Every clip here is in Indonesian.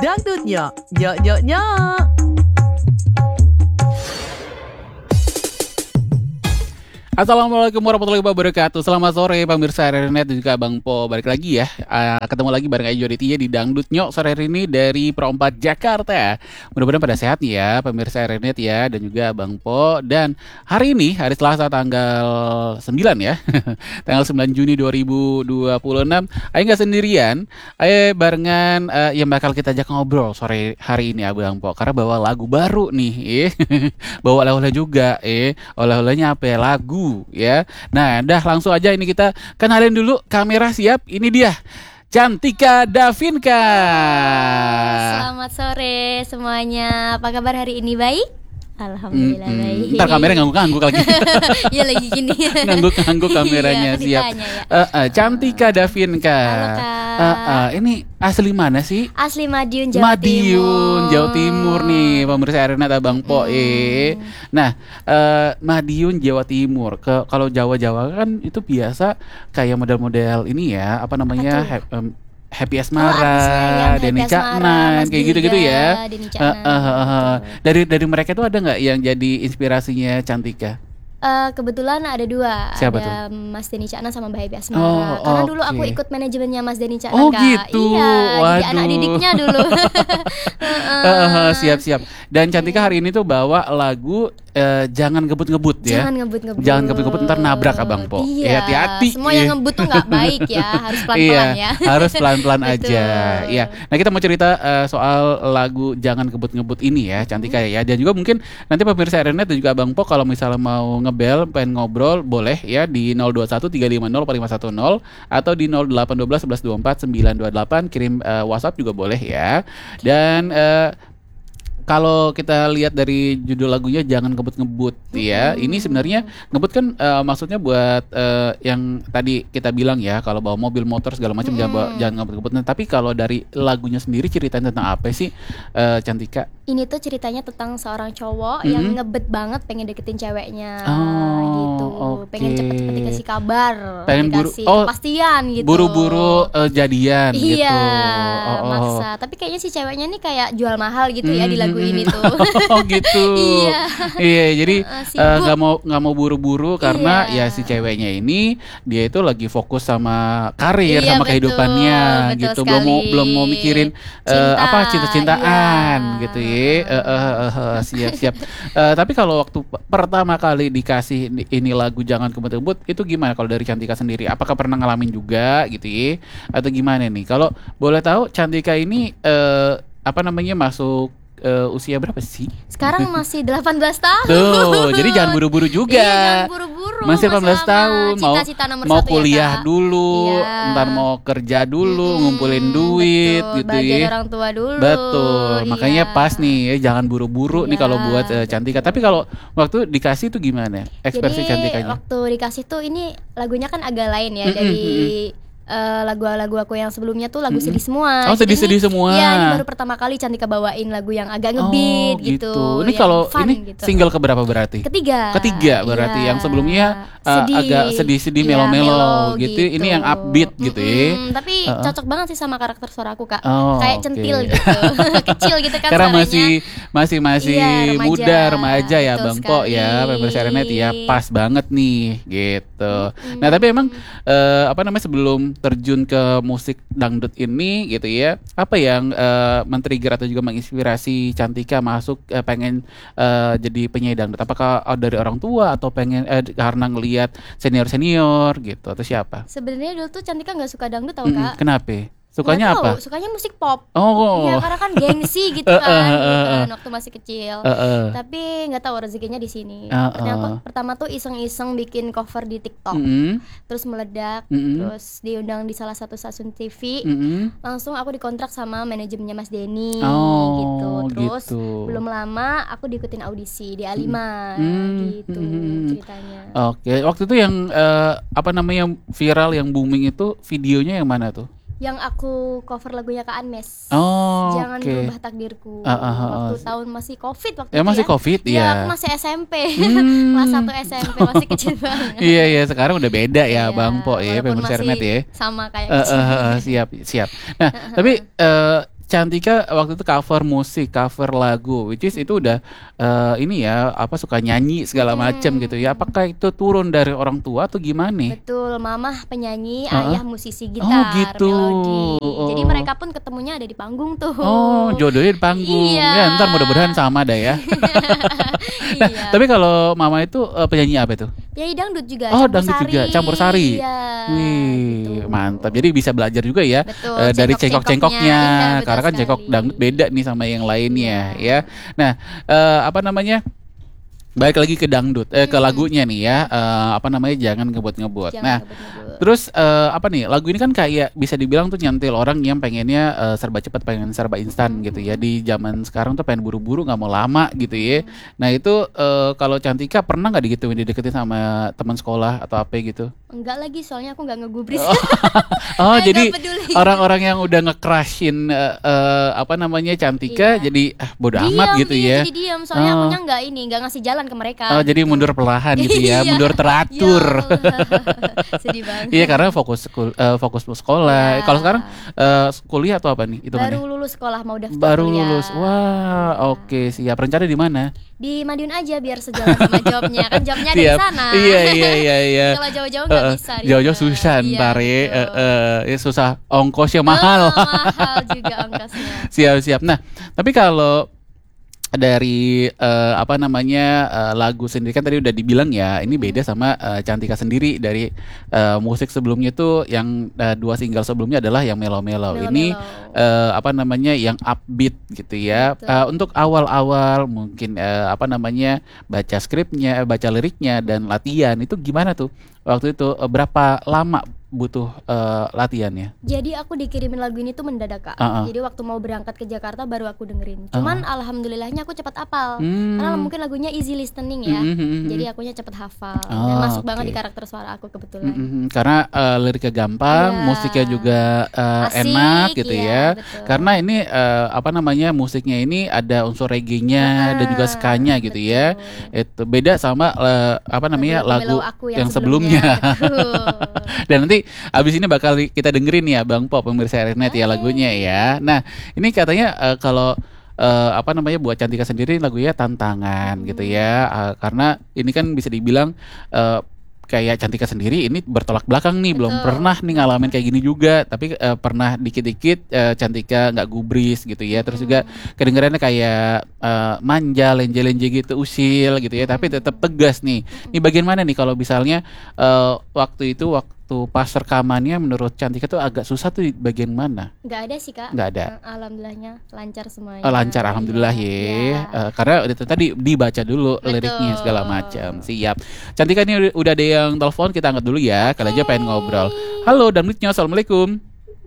dangdutnya. Nyok nyok nyok. Assalamualaikum warahmatullahi wabarakatuh. Selamat sore pemirsa RRNet dan juga Bang Po. Balik lagi ya. Ketemu lagi bareng Ayu Aditya di Dangdut Nyok sore hari ini dari Perompat Jakarta. Mudah-mudahan pada sehat nih ya pemirsa RRNet ya dan juga Bang Po. Dan hari ini hari Selasa tanggal 9 ya. Tanggal 9 Juni 2026. Ayu nggak sendirian. Ayu barengan yang bakal kita ajak ngobrol sore hari ini ya Bang Po. Karena bawa lagu baru nih. Bawa oleh-oleh juga. Oleh-olehnya apa ya? Lagu ya. Nah, dah langsung aja ini kita kenalin dulu. Kamera siap. Ini dia Cantika Davinka. Selamat sore semuanya. Apa kabar hari ini? Baik? Alhamdulillah baik. Ntar kamera ngangguk-ngangguk lagi. Iya lagi gini. Ngangguk-ngangguk kameranya iya, siap. Ya. Cantika Davinka. Halo Kak. Ini asli mana sih? Asli Madiun, Jawa Timur. Madiun, Jawa Timur nih pemirsa RRNet Abang Po. Nah, Madiun, Jawa Timur. Kalau Jawa-Jawa kan itu biasa kayak model-model ini ya, apa namanya? Happy Asmara, Denny Caknan, kayak gitu-gitu ya. Dari mereka itu ada nggak yang jadi inspirasinya Cantika? Kebetulan ada dua. Siapa ada tuh? Mas Denny Caknan sama Mbak Happy Asmara. Karena dulu aku ikut manajemennya Mas Denny Caknan, Oh Kak. gitu. Iya, Waduh. jadi anak didiknya dulu. Siap-siap. Dan Cantika hari ini tuh bawa lagu Jangan Ngebut-Ngebut ya. Jangan ngebut-ngebut. Jangan ngebut-ngebut ntar nabrak Abang Po. Iya. Hati-hati. Semua yang ngebut tuh nggak baik ya, harus pelan-pelan ya. Harus pelan-pelan aja. Betul. Iya. Nah, kita mau cerita soal lagu Jangan Ngebut-Ngebut ini ya, Cantika ya. Dan juga mungkin nanti pemirsa RRNet dan juga Abang Po kalau misalnya mau ngebel, pengen ngobrol boleh ya di 021 350 4510 atau di 0812 1124 928 kirim WhatsApp juga boleh ya. Dan kalau kita lihat dari judul lagunya Jangan Ngebut-Ngebut ya. Ini sebenarnya ngebut kan maksudnya buat yang tadi kita bilang ya, kalau bawa mobil motor segala macam jangan ngebut-ngebut. Nah, tapi kalau dari lagunya sendiri ceritanya tentang apa sih Cantika? Ini tuh ceritanya tentang seorang cowok yang ngebet banget pengen deketin ceweknya gitu. Oke. Pengen cepet-cepet dikasih kabar, Pengen dikasih kepastian gitu. Buru-buru jadian gitu. Iya, maksa. Tapi kayaknya si ceweknya nih kayak jual mahal gitu ya di lagu ini tuh. Oh gitu. Iya, jadi nggak mau buru-buru karena ya si ceweknya ini dia itu lagi fokus sama karir, sama betul, kehidupannya betul gitu. sekali. Belum mau mikirin cinta-cintaan gitu ya. Siap-siap. Tapi kalau waktu pertama kali dikasih ini lagu Jangan Ngebut-Ngebut itu gimana kalau dari Cantika sendiri? Apakah pernah ngalamin juga gitu ya? Atau gimana nih? Kalau boleh tahu Cantika ini masuk usia berapa sih? Sekarang masih 18 tahun. Tuh, jadi jangan buru-buru juga. Iya, jangan buru-buru. Masih 18 tahun, Cita-cita nomor mau 1 kuliah ya, Kak. dulu, Iya. ntar mau kerja dulu, ngumpulin duit betul, gitu bagian ya. orang tua dulu. Betul, makanya Iya. pas nih ya, jangan buru-buru nih Iya, kalau buat Cantika. Tapi kalau waktu dikasih tuh gimana? Ekspresi Jadi Cantikanya? waktu dikasih tuh ini lagunya kan agak lain ya dari lagu-lagu aku yang sebelumnya tuh lagu sedih semua. Oh, Jadi sedih-sedih ini- semua. Iya, ini baru pertama kali Cantika bawain lagu yang agak ngebeat gitu. Ini yang kalau fun ini gitu. single keberapa berarti? Ketiga Berarti iya. yang sebelumnya Sedih. agak sedih-sedih, Iya, melo-melo gitu. Ini yang upbeat gitu ya. Tapi cocok banget sih sama karakter suara aku, Kak. Oh, Kayak oke. centil gitu. Kecil gitu kan Karena suaranya. masih Iya, remaja. remaja ya Betul Bang Po ya, sekali. pemirsa RRNet ya, pas banget nih gitu. Nah, tapi emang sebelum terjun ke musik dangdut ini gitu ya, apa yang men-trigger atau juga menginspirasi Cantika masuk pengen jadi penyanyi dangdut? Apakah dari orang tua atau pengen karena ngelihat senior gitu atau siapa? Sebenarnya dulu tuh Cantika nggak suka dangdut tau, Kak. Kenapa? Sukanya Nggak tahu, apa? Sukanya musik pop. Oh. Iya, karena kan gengsi gitu kan, waktu masih kecil. Tapi nggak tahu rezekinya di sini. Ternyata pertama tuh iseng-iseng bikin cover di TikTok, terus meledak, terus diundang di salah satu stasiun TV. Langsung aku dikontrak sama manajemennya Mas Denny gitu. Terus belum lama aku diikutin audisi di A5 gitu ceritanya. Oke, waktu itu yang viral yang booming itu videonya yang mana tuh? Yang aku cover lagunya Kak Anmes. Jangan Oke. berubah takdirku. Waktu tahun masih Covid waktu itu masih ya. Covid Iya, ya. aku masih SMP. Kelas 1 SMP masih kecil banget. Iya, sekarang udah beda ya Iya, Bang Po ya, walaupun pemirsa masih RRNet ya. sama kayak kecil. Siap. Nah, tapi Cantika waktu itu cover musik, cover lagu, which is itu udah ini ya, apa suka nyanyi segala macam gitu ya. Apakah itu turun dari orang tua atau gimana? Betul, mama penyanyi, ayah musisi gitar, oh, gitu. melodi. Jadi mereka pun ketemunya ada di panggung tuh. Oh, jodohnya di panggung. Ya, ntar mudah-mudahan sama dah ya. Nah, tapi kalau mama itu penyanyi apa itu? Penyanyi dangdut juga. Oh, dangdut juga, campur sari. Iya, wih, gitu. Mantap. Jadi bisa belajar juga ya. Betul, dari cengkok-cengkoknya. Iya, karena kan cengkok dangdut beda nih sama yang lainnya ya. Nah, apa namanya? Balik lagi ke dangdut, ke lagunya nih ya, apa namanya, jangan ngebut-ngebut. Nah, terus apa nih, lagu ini kan kayak bisa dibilang tuh nyentil orang yang pengennya serba cepat, pengen serba instan gitu ya. Di zaman sekarang tuh pengen buru-buru, nggak mau lama gitu ya. Nah itu kalau Cantika pernah nggak digituin, dideketin sama teman sekolah atau apa gitu? Enggak lagi, soalnya aku nggak ngegubris. Oh jadi orang-orang yang udah nge-crushin apa namanya Cantika, jadi bodo amat gitu ya. Jadi diam, soalnya akunya nggak ngasih jalan ke mereka. Oh, jadi mundur perlahan gitu ya, mundur teratur. Sedih banget. Iya, karena fokus sekolah. Kalau sekarang kuliah atau apa nih? Itu baru lulus sekolah, mau daftar baru kuliah. Lulus. Wah, oke, siap. Rencana di mana? Di Madiun aja biar sejalan sama jobnya. Kan jobnya ada di sana. Iya. Kalau jauh-jauh nggak bisa. Jauh-jauh susah ntar ya. Susah, ongkosnya mahal. Mahal juga ongkosnya. Siap. Nah, tapi kalau dari apa namanya lagu sendiri kan tadi udah dibilang ya, ini beda sama Cantika sendiri. Dari musik sebelumnya tuh yang 2 single sebelumnya adalah yang melo-melo. Ini apa namanya, yang upbeat gitu ya. Untuk awal-awal mungkin apa namanya, baca skripnya, baca liriknya dan latihan itu gimana tuh waktu itu? Berapa lama butuh latihannya? Jadi aku dikirimin lagu ini tuh mendadak, Kak. Jadi waktu mau berangkat ke Jakarta baru aku dengerin. Cuman alhamdulillahnya aku cepat hafal. Karena mungkin lagunya easy listening ya. Jadi akunya cepat hafal dan masuk banget di karakter suara aku kebetulan. Karena liriknya gampang, musiknya juga asik, enak gitu ya. Betul. Karena ini apa namanya, musiknya ini ada unsur reggae-nya dan juga ska-nya gitu ya. Itu beda sama apa namanya, lagu yang sebelumnya. Dan nanti abis ini bakal kita dengerin ya Bang Pop, pemirsa RNet ya lagunya ya. Nah ini katanya kalau apa namanya, buat Cantika sendiri lagunya tantangan gitu ya, karena ini kan bisa dibilang kayak Cantika sendiri ini bertolak belakang nih. Belum pernah nih ngalamin kayak gini juga, tapi pernah dikit-dikit Cantika nggak gubris gitu ya. Terus juga kedengarannya kayak manja, lenje-lenje gitu, usil gitu ya, tapi tetap tegas nih. Ini bagian mana nih kalau misalnya waktu pas rekamannya menurut Cantika tuh agak susah tuh di bagian mana? Nggak ada sih, Kak. Nggak ada. Alhamdulillahnya lancar semuanya. Lancar, alhamdulillah ya. Karena itu tadi dibaca dulu liriknya segala macam. Siap. Cantika ini udah ada yang telepon, kita angkat dulu ya. Kali aja pengen ngobrol. Halo Dangdutnya, assalamualaikum.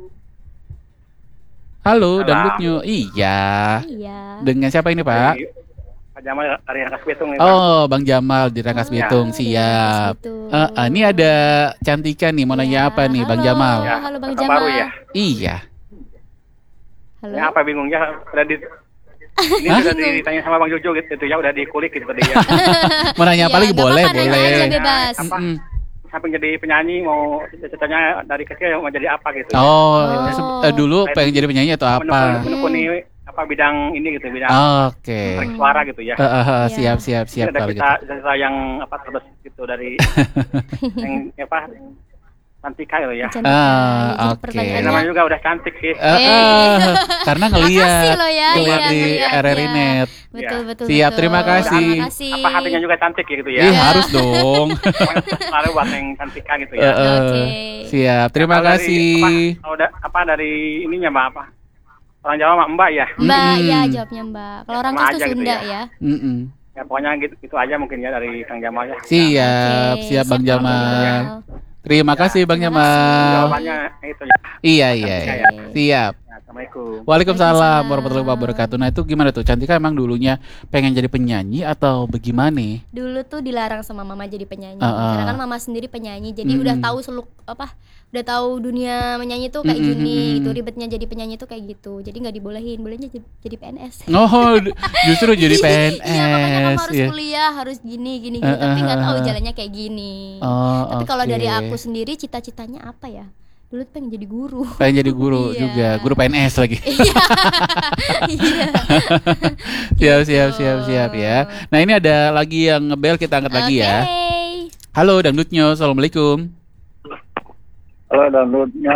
Halo Dangdutnya. Iya. Dengan siapa ini Pak? Jamal dari Rangkas Bitung. Oh, Bang Jamal di Rangkas Bitung, siap. Ini ada Cantika nih, mau nanya apa nih, Bang Jamal? Halo Bang Jamal. Baru ya? Iya. Halo. Ya, apa bingungnya? Ini sudah ditanya sama Bang Jojo gitu ya, udah dikulik gitu tadi ya. Mau nanya apa lagi? Boleh. Aja bebas. Sampai jadi penyanyi, mau ceritanya dari kecil mau jadi apa gitu. Dulu pengen jadi penyanyi atau apa? Menekuni apa bidang ini gitu, bidang suara gitu ya. Siap ada kalau gitu. Cerita yang apa terus gitu dari yang apa Cantika ya. Oke. Namanya juga udah cantik sih. Karena ngeliat di RRNet. Betul. Siap, terima kasih. Apa hatinya juga cantik gitu ya. Harus dong. Selalu buat yang Cantika gitu ya. Siap, terima kasih. Udah apa dari ininya Mbak apa? Orang Jawa mah Mbak ya. Mbak ya, jawabnya Mbak. Kalau orang itu Sunda gitu ya. Ya pokoknya gitu aja mungkin ya dari Kang Jamal ya. Siap Bang Jamal. Terima kasih Bang Jamal. Jawabannya itu ya. Iya. Siap. Assalamualaikum. Waalaikumsalam warahmatullahi wabarakatuh. Nah itu gimana tuh, Cantika emang dulunya pengen jadi penyanyi atau bagaimana? Dulu tuh dilarang sama mama jadi penyanyi. Karena kan mama sendiri penyanyi, jadi udah tahu udah tahu dunia menyanyi tuh kayak gini gitu, ribetnya jadi penyanyi tuh kayak gitu. Jadi nggak dibolehin, bolehnya jadi PNS. Oh, justru jadi PNS. Iya, makanya kamu harus kuliah, harus gini. Tapi nggak tahu jalannya kayak gini. Tapi kalau dari aku sendiri, cita-citanya apa ya? Dulu pengen jadi guru. Pengen jadi guru juga, guru PNS lagi. Iya. Siap ya. Nah ini ada lagi yang ngebel, kita angkat lagi ya. Halo Dangdutnyo, assalamualaikum. Halo Dangdutnyo,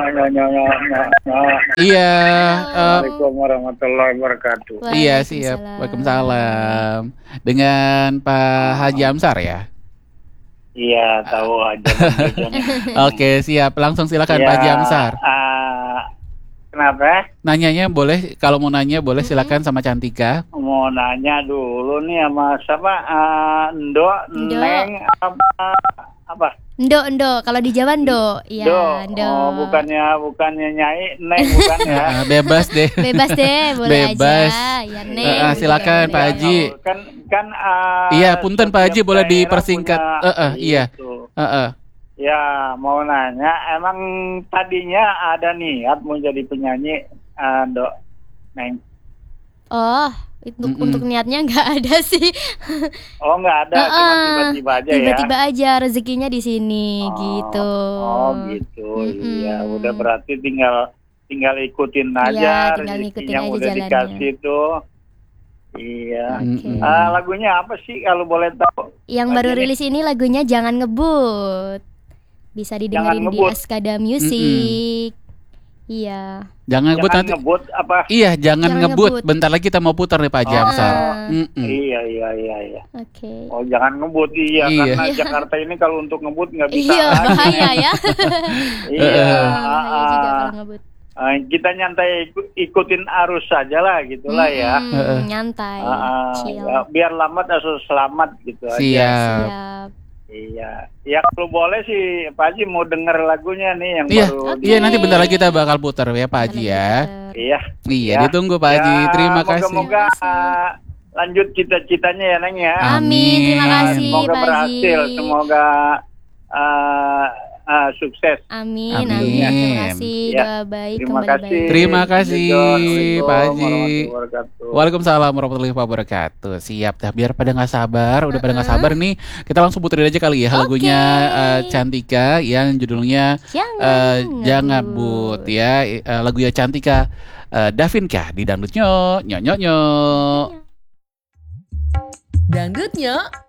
Iya. Assalamualaikum warahmatullahi wabarakatuh. Iya siap, waalaikumsalam. Dengan Pak Haji Amsar ya. Iya, tahu aja. Oke, siap. Langsung silakan Pak Haji Amsar. Kenapa? Nanyanya boleh, kalau mau nanya boleh silakan sama Cantika. Mau nanya dulu nih sama siapa? Ndo, Neng, apa? Ndo, kalau di Jawa Ndo. Iya, Ndo. Oh, bukannya Nyai, Neng bukan ya? Bebas deh. Bebas deh, boleh Bebas. aja. Ya, Neng. Silakan Pak Haji. Kan iya, punten Pak Haji boleh dipersingkat. Iya. Ya, mau nanya, emang tadinya ada niat mau jadi penyanyi, Dok, Neng? Oh, untuk niatnya nggak ada sih. Oh, nggak ada, cuma tiba-tiba aja ya? Tiba-tiba aja rezekinya di sini, gitu. Oh, gitu, iya. Udah berarti tinggal ikutin aja, rezekinya udah dikasih tuh. Iya. Lagunya apa sih kalau boleh tahu? Yang baru rilis ini lagunya Jangan Ngebut. Bisa didengerin di Askada Music. Iya. Jangan ngebut nanti. Ngebut apa? Iya, jangan ngebut. Bentar lagi kita mau putar nih Pak Jamsar. Iya. Oke. Oh, jangan ngebut karena Jakarta ini kalau untuk ngebut nggak bisa. Iya, bahaya ya. Iya. Bahaya juga kalau ngebut. Kita nyantai ikutin arus saja lah gitulah ya. Nyantai. Chill. Biar lambat asal selamat gitu aja. Siap. Iya. Ya kalau boleh sih Pak Haji mau denger lagunya nih yang baru. Iya, nanti bentar lagi kita bakal putar ya Pak Haji ya. Iya, ditunggu Pak Haji. Terima kasih. Moga-moga lanjut cita-citanya ya Neng ya. Amin. Terima kasih semoga Pak Haji. berhasil, semoga sukses. Amin. Terima kasih. Doa baik, kembali baik. Terima kasih Pak Haji. Waalaikumsalam warahmatullahi wabarakatuh. Siap dah, biar pada nggak sabar, udah pada nggak sabar nih. Kita langsung puterin aja kali ya lagunya Cantika yang judulnya Jangan Ngebut ya. Lagunya Cantika Davinka di Dangdutnyo. Nyok. Dangdutnyo